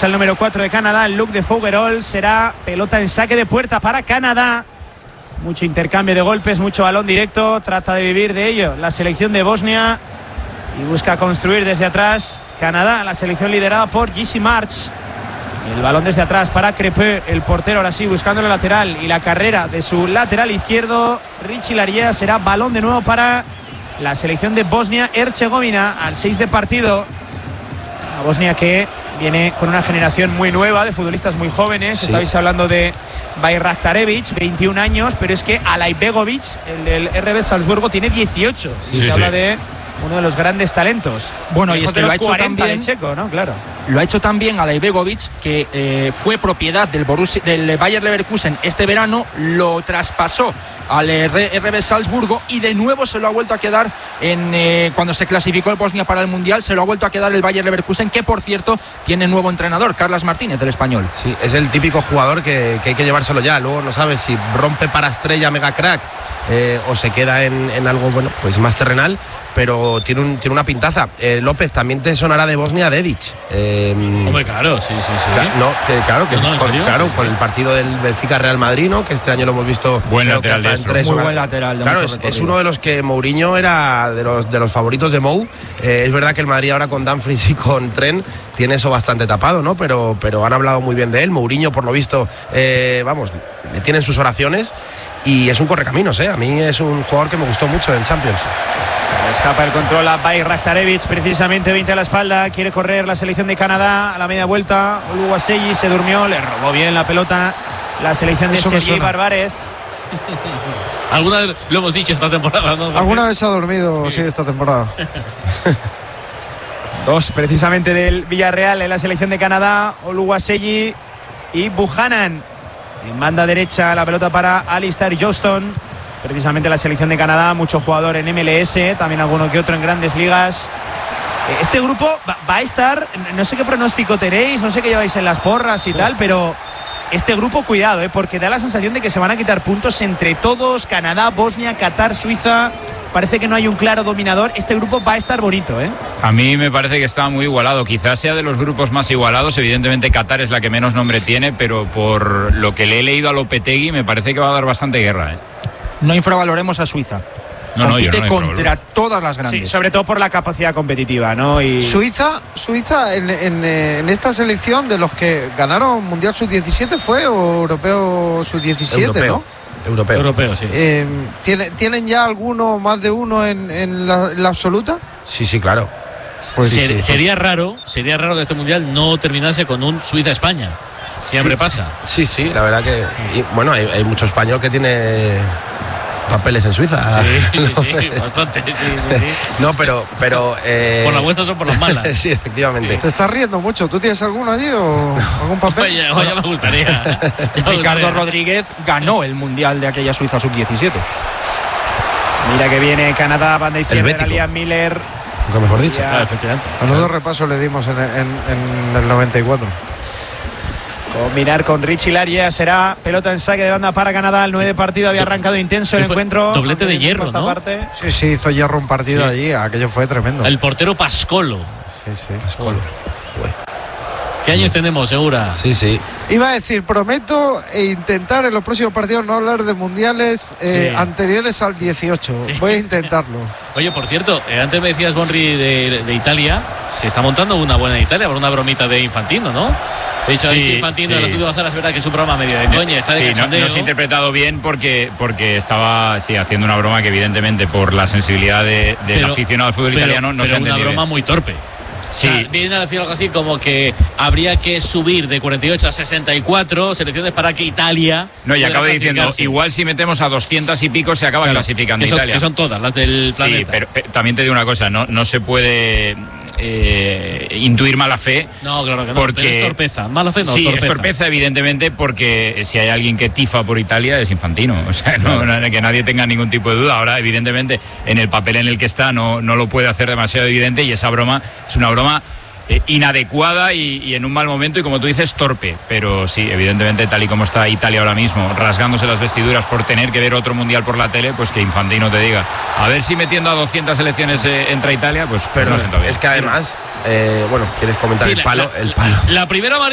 Pasa el número 4 de Canadá, el look de Fougerolles. Será pelota en saque de puerta para Canadá. Mucho intercambio de golpes, mucho balón directo. Trata de vivir de ello la selección de Bosnia y busca construir desde atrás Canadá, la selección liderada por Jesse March. El balón desde atrás para Crepeux, el portero ahora sí buscando el lateral y la carrera de su lateral izquierdo, Richie Lariea. Será balón de nuevo para la selección de Bosnia-Herzegovina al 6 de partido. La Bosnia que viene con una generación muy nueva de futbolistas muy jóvenes. Sí. Estabais hablando de Bayraktarevic, 21 años, pero es que Alaibegovic, el del RB Salzburgo, tiene 18. Sí, se habla de uno de los grandes talentos. Bueno, y es que lo ha hecho también Checo, ¿no? Claro. Lo ha hecho también Alaibegovic, que fue propiedad del Bayer Leverkusen este verano, lo traspasó al RB Salzburgo y de nuevo se lo ha vuelto a quedar cuando se clasificó el Bosnia para el Mundial, se lo ha vuelto a quedar el Bayer Leverkusen, que por cierto tiene nuevo entrenador, Carles Martínez, del Español. Sí, es el típico jugador que hay que llevárselo ya, luego no sabes si rompe para estrella mega crack o se queda en algo bueno, pues más terrenal. Pero tiene una pintaza. López, también te sonará de Bosnia Dedic. Hombre, claro, sí. Claro, con el partido del Benfica Real Madrid, ¿no? Que este año lo hemos visto. Buen lateral destro. Muy buen lateral. Claro, es uno de los que Mourinho era de los favoritos de Mou. Es verdad que el Madrid ahora con Dumfries y con Trent tiene eso bastante tapado, ¿no? Pero han hablado muy bien de él. Mourinho, por lo visto, le tienen sus oraciones. Y es un correcaminos, A mí es un jugador que me gustó mucho en Champions. Se le escapa el control a Bayraktarevic, precisamente 20 a la espalda. Quiere correr la selección de Canadá a la media vuelta. Oluwaseyi se durmió, le robó bien la pelota la selección de Sergi Barbarez. Alguna vez lo hemos dicho esta temporada, ¿no? Alguna vez se ha dormido, sí, esta temporada. Dos precisamente del Villarreal en la selección de Canadá, Oluwaseyi y Buchanan. En banda derecha la pelota para Alistair Johnston. Precisamente la selección de Canadá, mucho jugador en MLS, también alguno que otro en grandes ligas. Este grupo va a estar, no sé qué pronóstico tenéis, no sé qué lleváis en las porras y tal, pero este grupo, cuidado, porque da la sensación de que se van a quitar puntos entre todos. Canadá, Bosnia, Qatar, Suiza. Parece que no hay un claro dominador. Este grupo va a estar bonito, A mí me parece que está muy igualado. Quizás sea de los grupos más igualados. Evidentemente Qatar es la que menos nombre tiene, pero por lo que le he leído a Lopetegui me parece que va a dar bastante guerra, No infravaloremos a Suiza. Compite contra todas las grandes. Sí, sobre todo por la capacidad competitiva, ¿no? Y Suiza en esta selección, de los que ganaron Mundial Sub-17, fue o Europeo Sub-17, ¿no? Europeo, sí. ¿Tienen ya alguno, más de uno en la absoluta? Sí, claro. Pues sería raro que este Mundial no terminase con un Suiza-España. Siempre pasa. Sí, la verdad que... Y, bueno, hay mucho español que tiene papeles en Suiza. Sí, bastante, sí. No, pero por las buenas o por las malas. Sí, efectivamente. ¿Te estás riendo mucho? ¿Tú tienes alguno allí o algún papel? Oye, me gustaría. Ricardo Rodríguez ganó el Mundial de aquella Suiza Sub-17. Mira que viene Canadá, banda izquierda, Liam Miller. Nunca mejor dicho. Efectivamente. Menudo repaso le dimos en el 94. Combinar con Richie Lariea, será pelota en saque de banda para Canadá. El 9 de partido había arrancado intenso el encuentro. Doblete de Hierro, ¿no? Sí, hizo Hierro un partido allí, aquello fue tremendo. El portero Pascolo. Sí. Pascolo. ¿Qué años tenemos, Segura? Sí. Iba a decir, prometo intentar en los próximos partidos no hablar de mundiales anteriores al 18. Sí. Voy a intentarlo. Oye, por cierto, antes me decías, Bonri, de Italia. Se está montando una buena Italia por una bromita de Infantino, ¿no? He dicho Infantino en las últimas horas, es verdad que es un programa medio de coña, está de cachondeo. No se ha interpretado bien porque estaba haciendo una broma que evidentemente por la sensibilidad del aficionado al fútbol italiano no se ha entendido. Pero una broma muy torpe. Sí. O sea, viene a decir algo así como que habría que subir de 48 a 64 selecciones para que Italia... No, y acaba diciendo, igual si metemos a 200 y pico se acaba clasificando Italia. Que son todas las del planeta. Sí, pero también te digo una cosa, no se puede intuir mala fe. No, claro que no, porque pero es torpeza. Mala fe no, sí, torpeza. Es torpeza, evidentemente, porque si hay alguien que tifa por Italia es Infantino. O sea, que nadie tenga ningún tipo de duda. Ahora, evidentemente, en el papel en el que está no lo puede hacer demasiado evidente y esa broma es una broma inadecuada y en un mal momento y, como tú dices, torpe. Pero sí, evidentemente, tal y como está Italia ahora mismo, rasgándose las vestiduras por tener que ver otro mundial por la tele, pues que Infantino te diga, a ver si metiendo a 200 selecciones entra Italia, pues pero no siento bien. Es que además, ¿quieres comentar el palo? La primera